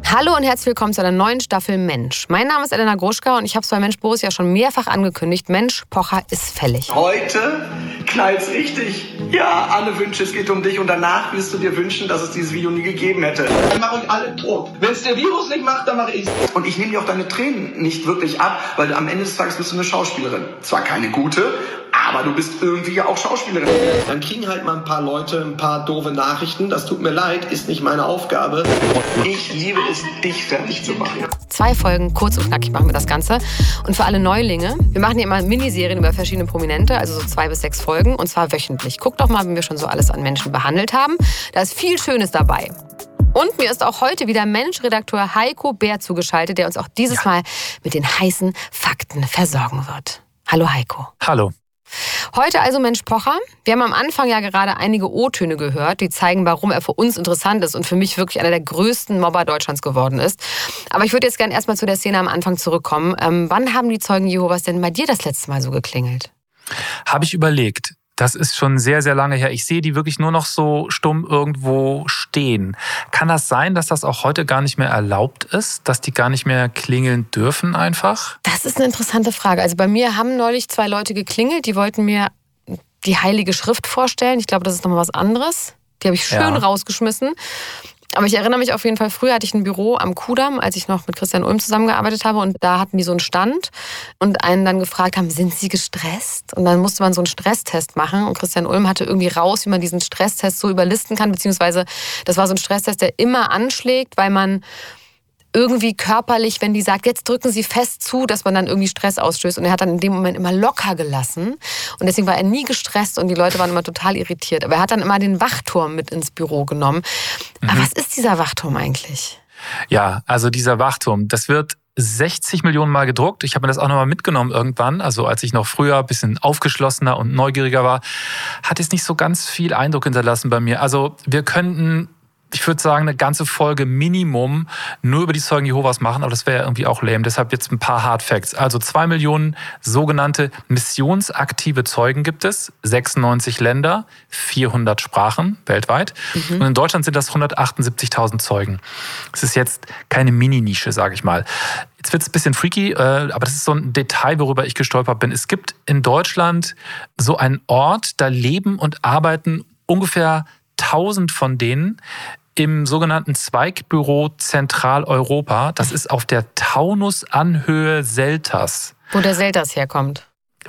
Hallo und herzlich willkommen zu einer neuen Staffel Mensch. Mein Name ist Elena Gruschka und ich habe es bei Mensch Borussia schon mehrfach angekündigt. Mensch, Pocher ist fällig. Heute knallt's richtig. Ja, alle Wünsche, es geht um dich und danach wirst du dir wünschen, dass es dieses Video nie gegeben hätte. Ich mache euch alle tot. Wenn es der Virus nicht macht, dann mache ich's. Und ich nehme dir auch deine Tränen nicht wirklich ab, weil am Ende des Tages bist du eine Schauspielerin. Zwar keine gute, aber du bist irgendwie ja auch Schauspielerin. Dann kriegen halt mal ein paar Leute ein paar doofe Nachrichten. Das tut mir leid, ist nicht meine Aufgabe. Ich liebe es, dich fertig zu machen. 2 Folgen, kurz und knackig machen wir das Ganze. Und für alle Neulinge, wir machen hier immer Miniserien über verschiedene Prominente, also so 2 bis 6 Folgen, und zwar wöchentlich. Guckt doch mal, wenn wir schon so alles an Menschen behandelt haben. Da ist viel Schönes dabei. Und mir ist auch heute wieder Mensch-Redakteur Heiko Bär zugeschaltet, der uns auch dieses Mal mit den heißen Fakten versorgen wird. Hallo Heiko. Hallo. Heute also Mensch Pocher. Wir haben am Anfang ja gerade einige O-Töne gehört, die zeigen, warum er für uns interessant ist und für mich wirklich einer der größten Mobber Deutschlands geworden ist. Aber ich würde jetzt gerne erstmal zu der Szene am Anfang zurückkommen. Wann haben die Zeugen Jehovas denn bei dir das letzte Mal so geklingelt? Habe ich überlegt. Das ist schon sehr, sehr lange her. Ich sehe die wirklich nur noch so stumm irgendwo stehen. Kann das sein, dass das auch heute gar nicht mehr erlaubt ist? Dass die gar nicht mehr klingeln dürfen einfach? Das ist eine interessante Frage. Also bei mir haben neulich 2 Leute geklingelt, die wollten mir die Heilige Schrift vorstellen. Ich glaube, das ist nochmal was anderes. Die habe ich schön rausgeschmissen. Aber ich erinnere mich auf jeden Fall, früher hatte ich ein Büro am Kudamm, als ich noch mit Christian Ulm zusammengearbeitet habe. Und da hatten die so einen Stand und einen dann gefragt haben, sind Sie gestresst? Und dann musste man so einen Stresstest machen. Und Christian Ulm hatte irgendwie raus, wie man diesen Stresstest so überlisten kann. Beziehungsweise das war so ein Stresstest, der immer anschlägt, weil man irgendwie körperlich, wenn die sagt, jetzt drücken Sie fest zu, dass man dann irgendwie Stress ausstößt. Und er hat dann in dem Moment immer locker gelassen. Und deswegen war er nie gestresst und die Leute waren immer total irritiert. Aber er hat dann immer den Wachturm mit ins Büro genommen. Aber was ist dieser Wachturm eigentlich? Ja, also dieser Wachturm, das wird 60 Millionen Mal gedruckt. Ich habe mir das auch nochmal mitgenommen irgendwann. Also als ich noch früher ein bisschen aufgeschlossener und neugieriger war, hat es nicht so ganz viel Eindruck hinterlassen bei mir. Also wir könnten, ich würde sagen, eine ganze Folge Minimum nur über die Zeugen Jehovas machen, aber das wäre ja irgendwie auch lame. Deshalb jetzt ein paar Hard Facts. Also 2 Millionen sogenannte missionsaktive Zeugen gibt es, 96 Länder, 400 Sprachen weltweit. Und in Deutschland sind das 178.000 Zeugen. Das ist jetzt keine Mini-Nische, sage ich mal. Jetzt wird es ein bisschen freaky, aber das ist so ein Detail, worüber ich gestolpert bin. Es gibt in Deutschland so einen Ort, da leben und arbeiten ungefähr 1000 von denen im sogenannten Zweigbüro Zentraleuropa. Das ist auf der Taunusanhöhe Selters. Wo der Selters herkommt.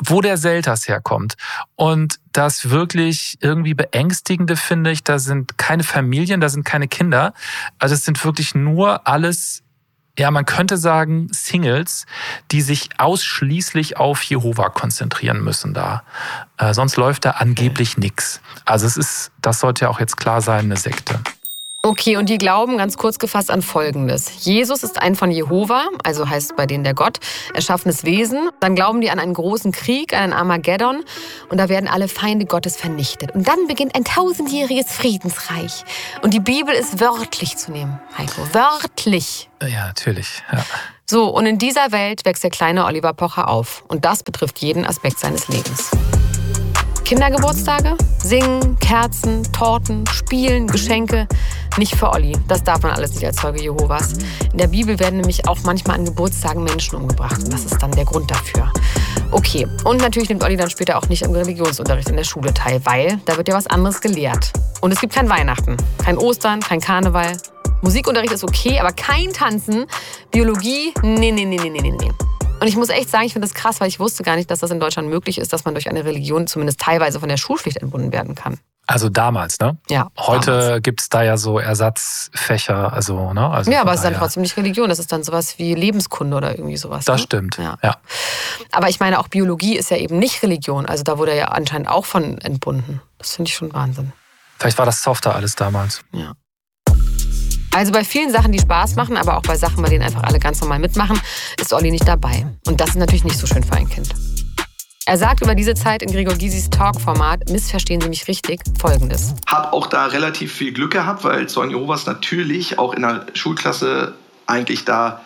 Und das wirklich irgendwie Beängstigende finde ich, da sind keine Familien, da sind keine Kinder. Also es sind wirklich nur alles, ja, man könnte sagen, Singles, die sich ausschließlich auf Jehova konzentrieren müssen da. Sonst läuft da angeblich nichts. Also das sollte ja auch jetzt klar sein, eine Sekte. Okay, und die glauben ganz kurz gefasst an Folgendes. Jesus ist ein von Jehova, also heißt bei denen der Gott, erschaffenes Wesen. Dann glauben die an einen großen Krieg, an einen Armageddon. Und da werden alle Feinde Gottes vernichtet. Und dann beginnt ein 1000-jähriges Friedensreich. Und die Bibel ist wörtlich zu nehmen, Heiko. Wörtlich. Ja, natürlich. Ja. So, und in dieser Welt wächst der kleine Oliver Pocher auf. Und das betrifft jeden Aspekt seines Lebens. Kindergeburtstage, Singen, Kerzen, Torten, Spielen, Geschenke. Nicht für Olli. Das darf man alles nicht als Zeuge Jehovas. In der Bibel werden nämlich auch manchmal an Geburtstagen Menschen umgebracht. Und das ist dann der Grund dafür. Okay, und natürlich nimmt Olli dann später auch nicht am Religionsunterricht in der Schule teil, weil da wird ja was anderes gelehrt. Und es gibt kein Weihnachten, kein Ostern, kein Karneval. Musikunterricht ist okay, aber kein Tanzen. Biologie, nee. Und ich muss echt sagen, ich finde das krass, weil ich wusste gar nicht, dass das in Deutschland möglich ist, dass man durch eine Religion zumindest teilweise von der Schulpflicht entbunden werden kann. Also damals, ne? Ja. Heute gibt es da ja so Ersatzfächer, also, ne? Also ja, aber es ist dann trotzdem nicht Religion, das ist dann sowas wie Lebenskunde oder irgendwie sowas. Das ne? stimmt, ja. Aber ich meine, auch Biologie ist ja eben nicht Religion, also da wurde er ja anscheinend auch von entbunden. Das finde ich schon Wahnsinn. Vielleicht war das softer alles damals. Ja. Also bei vielen Sachen, die Spaß machen, aber auch bei Sachen, bei denen einfach alle ganz normal mitmachen, ist Olli nicht dabei. Und das ist natürlich nicht so schön für ein Kind. Er sagt über diese Zeit in Gregor Gysis Talk-Format, missverstehen Sie mich richtig, Folgendes. Hab auch da relativ viel Glück gehabt, weil Zeugen Jehovas natürlich auch in der Schulklasse eigentlich da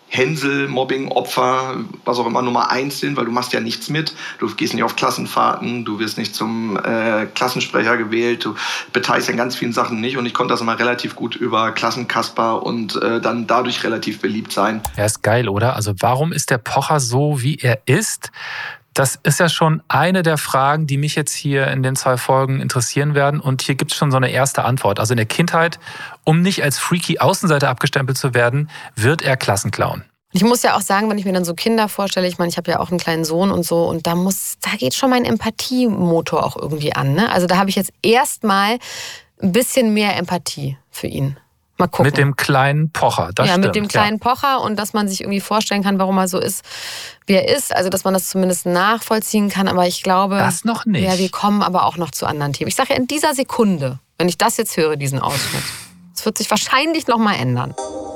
Hänsel, Mobbing, Opfer, was auch immer Nummer 1 sind, weil du machst ja nichts mit. Du gehst nicht auf Klassenfahrten, du wirst nicht zum Klassensprecher gewählt, du beteiligst an ganz vielen Sachen nicht. Und ich konnte das immer relativ gut über Klassenkasper und dann dadurch relativ beliebt sein. Ja, ist geil, oder? Also warum ist der Pocher so, wie er ist? Das ist ja schon eine der Fragen, die mich jetzt hier in den 2 Folgen interessieren werden. Und hier gibt es schon so eine erste Antwort. Also in der Kindheit, um nicht als freaky Außenseiter abgestempelt zu werden, wird er Klassenclown. Ich muss ja auch sagen, wenn ich mir dann so Kinder vorstelle, ich meine, ich habe ja auch einen kleinen Sohn und so, und da geht schon mein Empathiemotor auch irgendwie an. Ne? Also da habe ich jetzt erstmal ein bisschen mehr Empathie für ihn. Mal gucken. Mit dem kleinen Pocher, das stimmt. Ja, mit dem kleinen Pocher, und dass man sich irgendwie vorstellen kann, warum er so ist, wie er ist. Also, dass man das zumindest nachvollziehen kann. Aber ich glaube... Das noch nicht. Ja, wir kommen aber auch noch zu anderen Themen. Ich sage ja, in dieser Sekunde, wenn ich das jetzt höre, diesen Ausschnitt, das wird sich wahrscheinlich noch mal ändern.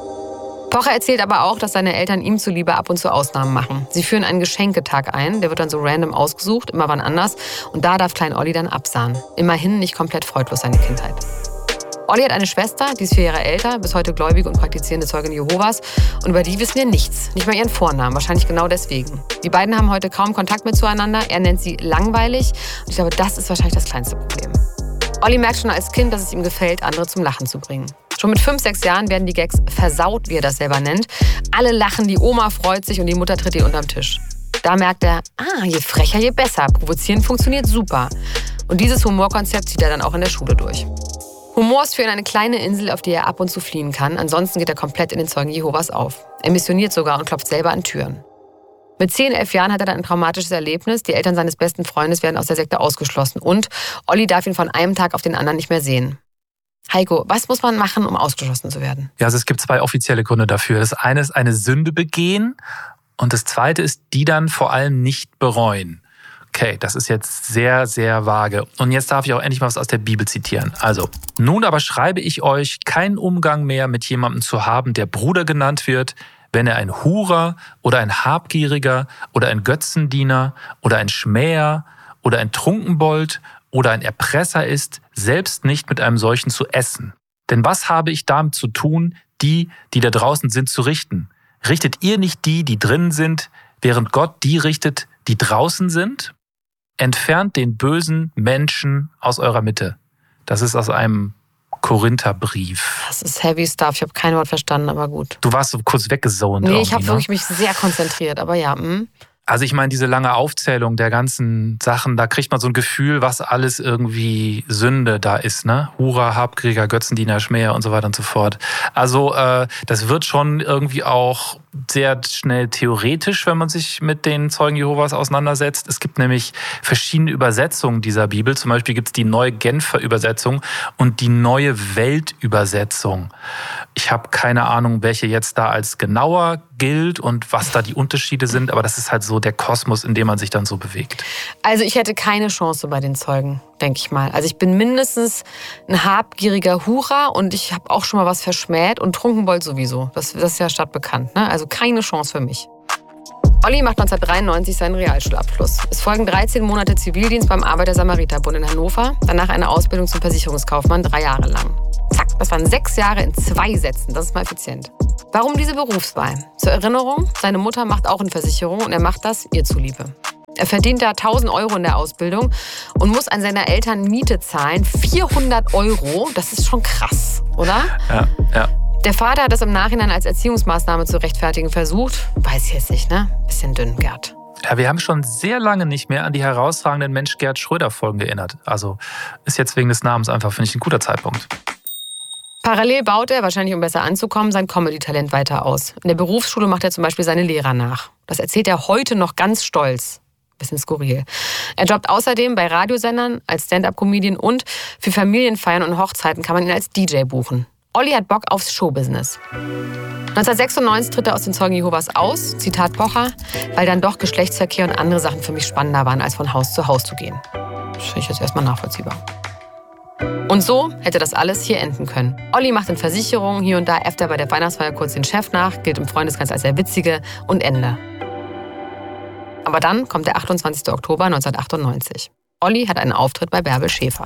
Pocher erzählt aber auch, dass seine Eltern ihm zuliebe ab und zu Ausnahmen machen. Sie führen einen Geschenketag ein, der wird dann so random ausgesucht, immer wann anders. Und da darf Klein Olli dann absahen. Immerhin nicht komplett freudlos seine Kindheit. Olli hat eine Schwester, die ist 4 Jahre älter, bis heute gläubig und praktizierende Zeugin Jehovas. Und über die wissen wir nichts, nicht mal ihren Vornamen, wahrscheinlich genau deswegen. Die beiden haben heute kaum Kontakt mehr zueinander. Er nennt sie langweilig. Und ich glaube, das ist wahrscheinlich das kleinste Problem. Olli merkt schon als Kind, dass es ihm gefällt, andere zum Lachen zu bringen. Schon mit 5, 6 Jahren werden die Gags versaut, wie er das selber nennt. Alle lachen, die Oma freut sich und die Mutter tritt ihr unterm Tisch. Da merkt er, je frecher, je besser. Provozieren funktioniert super. Und dieses Humorkonzept zieht er dann auch in der Schule durch. Humor ist für ihn eine kleine Insel, auf die er ab und zu fliehen kann. Ansonsten geht er komplett in den Zeugen Jehovas auf. Er missioniert sogar und klopft selber an Türen. Mit 10, 11 Jahren hat er dann ein traumatisches Erlebnis. Die Eltern seines besten Freundes werden aus der Sekte ausgeschlossen. Und Olli darf ihn von einem Tag auf den anderen nicht mehr sehen. Heiko, was muss man machen, um ausgeschlossen zu werden? Ja, also es gibt 2 offizielle Gründe dafür. Das eine ist eine Sünde begehen und das zweite ist, die dann vor allem nicht bereuen. Okay, das ist jetzt sehr, sehr vage. Und jetzt darf ich auch endlich mal was aus der Bibel zitieren. Also, nun aber schreibe ich euch, keinen Umgang mehr mit jemandem zu haben, der Bruder genannt wird, wenn er ein Hurer oder ein Habgieriger oder ein Götzendiener oder ein Schmäher oder ein Trunkenbold oder ein Erpresser ist, selbst nicht mit einem solchen zu essen. Denn was habe ich damit zu tun, die da draußen sind, zu richten? Richtet ihr nicht die drinnen sind, während Gott die richtet, die draußen sind? Entfernt den bösen Menschen aus eurer Mitte. Das ist aus einem Korintherbrief. Das ist heavy stuff. Ich habe kein Wort verstanden, aber gut. Du warst so kurz weggezont. Nee, ich habe wirklich mich sehr konzentriert, aber ja. Also ich meine, diese lange Aufzählung der ganzen Sachen, da kriegt man so ein Gefühl, was alles irgendwie Sünde da ist, ne? Hurer, Habgieriger, Götzendiener, Schmäher und so weiter und so fort. Also das wird schon irgendwie auch sehr schnell theoretisch, wenn man sich mit den Zeugen Jehovas auseinandersetzt. Es gibt nämlich verschiedene Übersetzungen dieser Bibel. Zum Beispiel gibt es die Neue Genfer Übersetzung und die Neue Weltübersetzung. Ich habe keine Ahnung, welche jetzt da als genauer gilt und was da die Unterschiede sind, aber das ist halt so der Kosmos, in dem man sich dann so bewegt. Also ich hätte keine Chance bei den Zeugen, denke ich mal. Also ich bin mindestens ein habgieriger Hurer und ich habe auch schon mal was verschmäht und Trunkenbold sowieso. Das ist ja stadtbekannt, ne? Also keine Chance für mich. Olli macht 1993 seinen Realschulabschluss. Es folgen 13 Monate Zivildienst beim Arbeiter-Samariter-Bund in Hannover, danach eine Ausbildung zum Versicherungskaufmann 3 Jahre lang. Zack, das waren 6 Jahre in 2 Sätzen, das ist mal effizient. Warum diese Berufswahl? Zur Erinnerung, seine Mutter macht auch eine Versicherung und er macht das ihr zuliebe. Er verdient da 1.000 € in der Ausbildung und muss an seine Eltern Miete zahlen. 400 €, das ist schon krass, oder? Ja. Der Vater hat das im Nachhinein als Erziehungsmaßnahme zu rechtfertigen versucht. Weiß ich jetzt nicht, ne? Bisschen dünn, Gerd. Ja, wir haben schon sehr lange nicht mehr an die herausragenden Mensch Gerd Schröder-Folgen erinnert. Also ist jetzt wegen des Namens einfach, finde ich, ein guter Zeitpunkt. Parallel baut er, wahrscheinlich um besser anzukommen, sein Comedy-Talent weiter aus. In der Berufsschule macht er zum Beispiel seine Lehrer nach. Das erzählt er heute noch ganz stolz. Bisschen skurril. Er jobbt außerdem bei Radiosendern als Stand-up-Comedian und für Familienfeiern und Hochzeiten kann man ihn als DJ buchen. Olli hat Bock aufs Showbusiness. 1996 tritt er aus den Zeugen Jehovas aus, Zitat Pocher, weil dann doch Geschlechtsverkehr und andere Sachen für mich spannender waren, als von Haus zu Haus zu gehen. Das finde ich jetzt erstmal nachvollziehbar. Und so hätte das alles hier enden können. Olli macht in Versicherungen, hier und da äfft er bei der Weihnachtsfeier kurz den Chef nach, gilt im Freundeskreis als der Witzige und Ende. Aber dann kommt der 28. Oktober 1998. Olli hat einen Auftritt bei Bärbel Schäfer.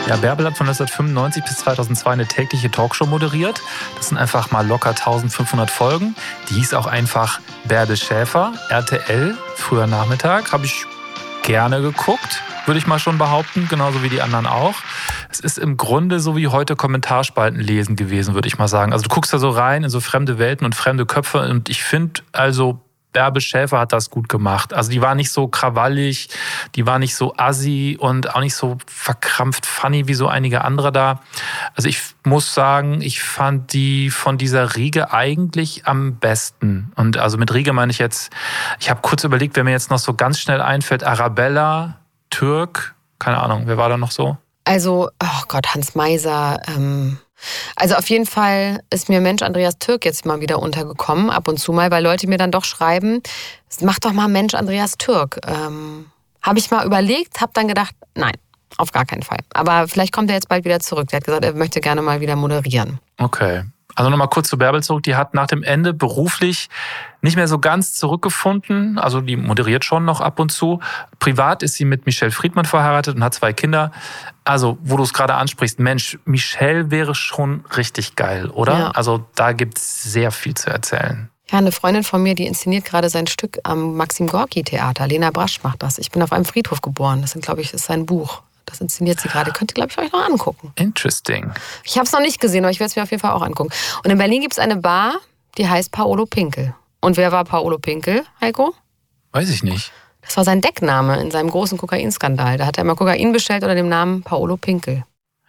Ja, Bärbel hat von 1995 bis 2002 eine tägliche Talkshow moderiert. Das sind einfach mal locker 1500 Folgen. Die hieß auch einfach Bärbel Schäfer, RTL, früher Nachmittag. Habe ich gerne geguckt, würde ich mal schon behaupten, genauso wie die anderen auch. Es ist im Grunde so wie heute Kommentarspalten lesen gewesen, würde ich mal sagen. Also du guckst da so rein in so fremde Welten und fremde Köpfe und ich finde also, Bärbel Schäfer hat das gut gemacht. Also die war nicht so krawallig, die war nicht so assi und auch nicht so verkrampft funny wie so einige andere da. Also ich muss sagen, ich fand die von dieser Riege eigentlich am besten. Und also mit Riege meine ich jetzt, ich habe kurz überlegt, wer mir jetzt noch so ganz schnell einfällt, Arabella, Türk, keine Ahnung, wer war da noch so? Also, oh Gott, Hans Meiser, also auf jeden Fall ist mir Mensch Andreas Türk jetzt mal wieder untergekommen, ab und zu mal, weil Leute mir dann doch schreiben, mach doch mal Mensch Andreas Türk. Habe ich mal überlegt, habe dann gedacht, nein, auf gar keinen Fall. Aber vielleicht kommt er jetzt bald wieder zurück. Der hat gesagt, er möchte gerne mal wieder moderieren. Okay. Also nochmal kurz zu Bärbel zurück. Die hat nach dem Ende beruflich nicht mehr so ganz zurückgefunden. Also die moderiert schon noch ab und zu. Privat ist sie mit Michelle Friedmann verheiratet und hat 2 Kinder. Also, wo du es gerade ansprichst, Mensch, Michelle wäre schon richtig geil, oder? Ja. Also da gibt es sehr viel zu erzählen. Ja, eine Freundin von mir, die inszeniert gerade sein Stück am Maxim-Gorki-Theater. Lena Brasch macht das. Ich bin auf einem Friedhof geboren. Das ist sein Buch. Das inszeniert sie gerade. Könnt ihr, glaube ich, euch noch angucken. Interesting. Ich habe es noch nicht gesehen, aber ich werde es mir auf jeden Fall auch angucken. Und in Berlin gibt es eine Bar, die heißt Paolo Pinkel. Und wer war Paolo Pinkel, Heiko? Weiß ich nicht. Das war sein Deckname in seinem großen Kokainskandal. Da hat er immer Kokain bestellt unter dem Namen Paolo Pinkel.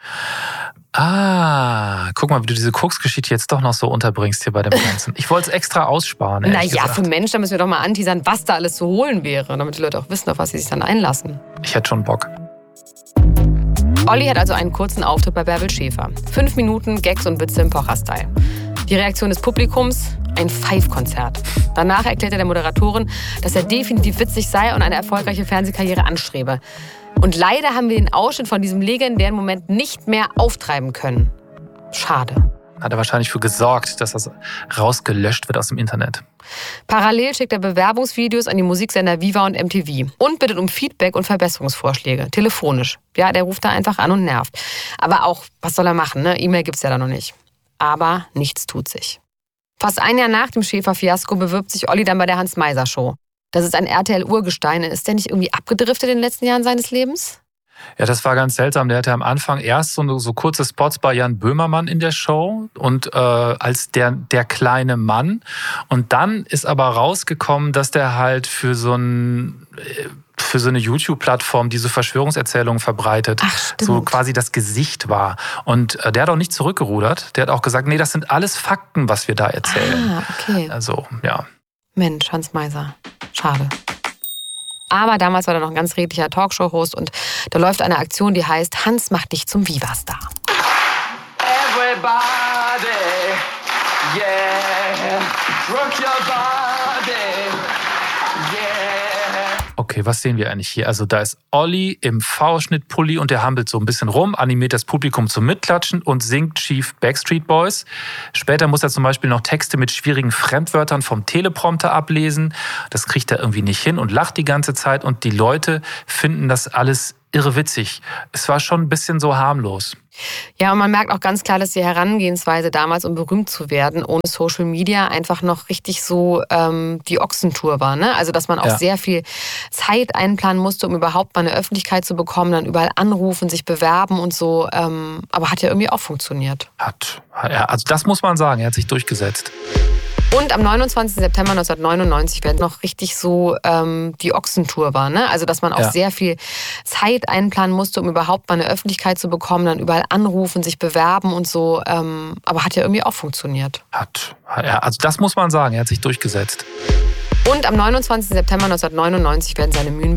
Ah, guck mal, wie du diese Koksgeschichte jetzt doch noch so unterbringst hier bei dem Ganzen. Ich wollte es extra aussparen. Naja, für Menschen, da müssen wir doch mal anteasern, was da alles zu holen wäre, damit die Leute auch wissen, auf was sie sich dann einlassen. Ich hätte schon Bock. Olli hat also einen kurzen Auftritt bei Bärbel Schäfer. 5 Minuten Gags und Witze im Pocher-Style. Die Reaktion des Publikums, ein Pfeifkonzert. Danach erklärt er der Moderatorin, dass er definitiv witzig sei und eine erfolgreiche Fernsehkarriere anstrebe. Und leider haben wir den Ausschnitt von diesem legendären Moment nicht mehr auftreiben können. Schade. Hat er wahrscheinlich für gesorgt, dass das rausgelöscht wird aus dem Internet. Parallel schickt er Bewerbungsvideos an die Musiksender Viva und MTV und bittet um Feedback und Verbesserungsvorschläge, telefonisch. Ja, der ruft da einfach an und nervt. Aber auch, was soll er machen, ne? E-Mail gibt's ja da noch nicht. Aber nichts tut sich. Fast ein Jahr nach dem Schäfer-Fiasko bewirbt sich Olli dann bei der Hans-Meiser-Show. Das ist ein RTL-Urgestein. Ist der nicht irgendwie abgedriftet in den letzten Jahren seines Lebens? Ja, das war ganz seltsam. Der hatte am Anfang erst so kurze Spots bei Jan Böhmermann in der Show und als der kleine Mann. Und dann ist aber rausgekommen, dass der halt für so eine YouTube-Plattform diese Verschwörungserzählungen verbreitet, so quasi das Gesicht war. Und der hat auch nicht zurückgerudert. Der hat auch gesagt, nee, das sind alles Fakten, was wir da erzählen. Ah, okay. Also, ja. Mensch, Hans Meiser. Schade. Aber damals war er noch ein ganz redlicher Talkshow-Host und da läuft eine Aktion, die heißt Hans macht dich zum Viva-Star. Everybody, yeah, rock your body, yeah. Okay, was sehen wir eigentlich hier? Also da ist Olli im V-Schnitt-Pulli und der hampelt so ein bisschen rum, animiert das Publikum zum Mitklatschen und singt Chief Backstreet Boys. Später muss er zum Beispiel noch Texte mit schwierigen Fremdwörtern vom Teleprompter ablesen. Das kriegt er irgendwie nicht hin und lacht die ganze Zeit und die Leute finden das alles irre witzig. Es war schon ein bisschen so harmlos. Ja, und man merkt auch ganz klar, dass die Herangehensweise damals, um berühmt zu werden, ohne Social Media einfach noch richtig so die Ochsentour war. Ne? Also, dass man auch sehr viel Zeit einplanen musste, um überhaupt mal eine Öffentlichkeit zu bekommen, dann überall anrufen, sich bewerben und so. Aber hat ja irgendwie auch funktioniert. Also das muss man sagen, er hat sich durchgesetzt. Und am 29. September 1999 werden noch richtig so die Ochsentour war. Ne? Also, dass man auch sehr viel Zeit einplanen musste, um überhaupt mal eine Öffentlichkeit zu bekommen, dann überall anrufen, sich bewerben und so. Aber hat ja irgendwie auch funktioniert. Also das muss man sagen, er hat sich durchgesetzt. Und am 29. September 1999 werden seine Mühen